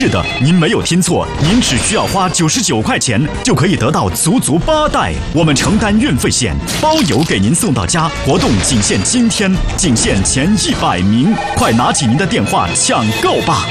是的，您没有听错，您只需要花99块钱就可以得到足足8袋，我们承担运费险，包邮给您送到家。活动仅限今天，仅限前100名，快拿起您的电话抢购吧！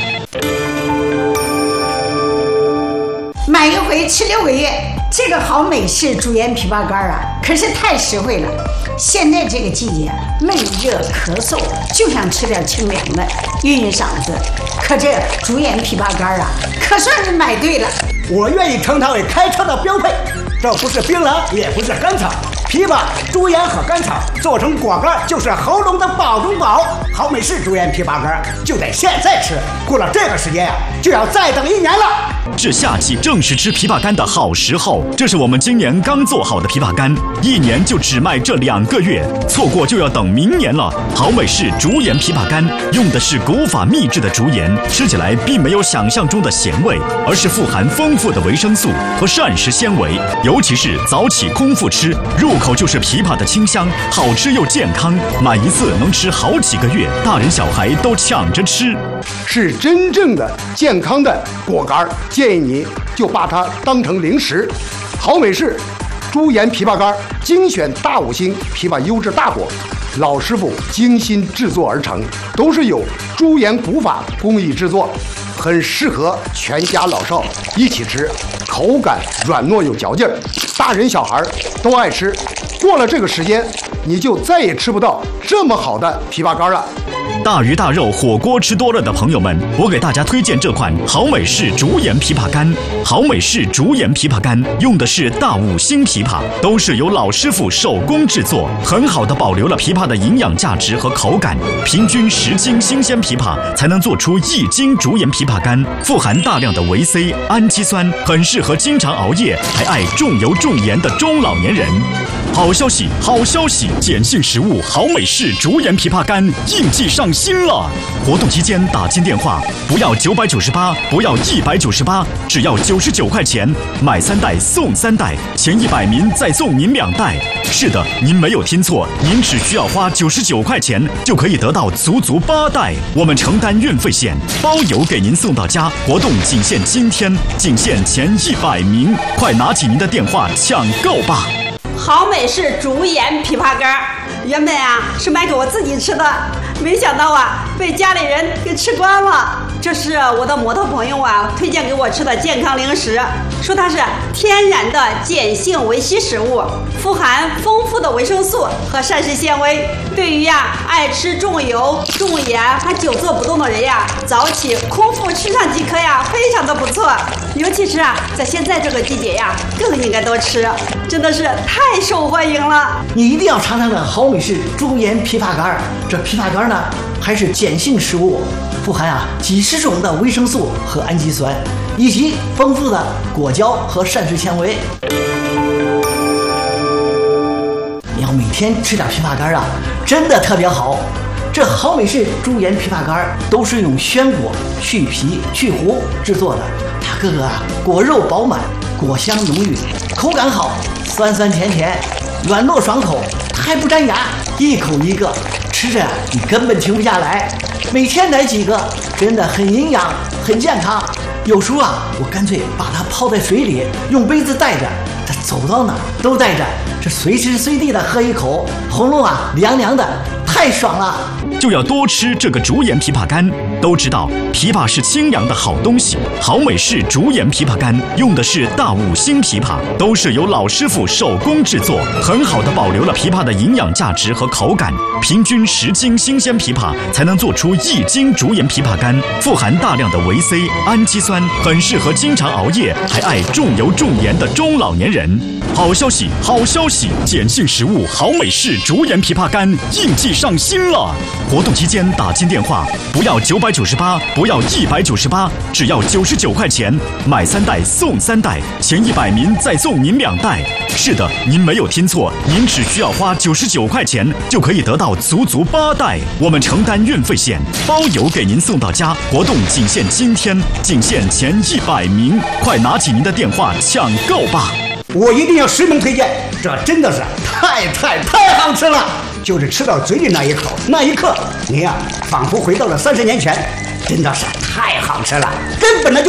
买一回吃6个月，这个好美式猪盐枇杷干啊，可是太实惠了。现在这个季节，闷热咳嗽，就想吃点清凉的，润润嗓子。可这猪盐枇杷干啊，可算是买对了。 我愿意称它为开车的标配，这不是槟榔，也不是甘草，枇杷、猪盐和甘草做成果干，就是喉咙的宝中宝。好美式猪盐枇杷干就得现在吃，过了这个时间就要再等1年了。 是夏季正是吃枇杷干的好时候，这是我们今年刚做好的枇杷干，1年就只卖这2个月，错过就要等明年了。好美式竹盐枇杷干用的是古法秘制的竹盐，吃起来并没有想象中的咸味，而是富含丰富的维生素和膳食纤维，尤其是早起空腹吃，入口就是枇杷的清香，好吃又健康，买一次能吃好几个月，大人小孩都抢着吃。 是真正的健康的果干，建议你就把它当成零食。好美式猪盐枇杷干，精选大5星枇杷优质大果，老师傅精心制作而成，都是有猪盐古法工艺制作，很适合全家老少一起吃，口感软糯有嚼劲儿，大人小孩都爱吃。过了这个时间，你就再也吃不到这么好的枇杷干了。 大鱼大肉火锅吃多了的朋友们，我给大家推荐这款好美式竹盐枇杷干。好美式竹盐枇杷干用的是大5星枇杷，都是由老师傅手工制作，很好的保留了枇杷的营养价值和口感。平均10斤新鲜枇杷才能做出1斤竹盐枇杷干，富含大量的维 C、氨基酸，很适合经常熬夜还爱重油重盐的中老年人。好消息，好消息！碱性食物好美式竹盐枇杷干应季上新了！活动期间打进电话，不要998，不要198，只要99块钱，买3袋送3袋，前100名再送您2袋。是的，您没有听错，您只需要花99块钱就可以得到足足8袋，我们承担运费险，包邮给您送到家。活动仅限今天，仅限前100名，快拿起您的电话抢购吧！ 好美式竹盐枇杷干，原本啊是买给我自己吃的，没想到啊被家里人给吃光了。这是我的摩托朋友啊推荐给我吃的健康零食，说它是天然的碱性维 C 食物，富含丰富的维生素和膳食纤维，对于爱吃重油重盐还久坐不动的人早起空腹吃上几颗非常的不错。尤其是在现在这个季节更应该多吃，真的是太受欢迎了。 你一定要尝尝这好美式猪盐枇杷干，这枇杷干呢还是碱性食物，富含几十种的维生素和氨基酸，以及丰富的果胶和膳食纤维。你要每天吃点枇杷干真的特别好。这好美式猪盐枇杷干都是用鲜果去皮去核制作的，它各个果肉饱满，果香浓郁，口感好，酸酸甜甜，软糯爽口，还不粘牙，一口一个，吃着你根本停不下来。每天来几个，真的很营养，很健康。有时候我干脆把它泡在水里，用杯子带着，它走到哪都带着，这随时随地的喝一口，喉咙凉凉的，太爽了。 就要多吃这个竹盐枇杷干。都知道枇杷是清凉的好东西，好美式竹盐枇杷干用的是大5星枇杷，都是由老师傅手工制作，很好的保留了枇杷的营养价值和口感。平均10斤新鲜枇杷才能做出1斤竹盐枇杷干，富含大量的维 C、氨基酸，很适合经常熬夜还爱重油重盐的中老年人。好消息，好消息！碱性食物好美式竹盐枇杷干应季上新了！活动期间打进电话，不要998，不要198，只要99块钱，买3袋送3袋，前100名再送您2袋。是的，您没有听错，您只需要花99块钱就可以得到足足8袋，我们承担运费险，包邮给您送到家。活动仅限今天，仅限前100名，快拿起您的电话抢购吧！ 我一定要实名推荐，这真的是太好吃了！就是吃到嘴里那一口，那一刻，您仿佛回到了30年前。 真的是太好吃了，根本的就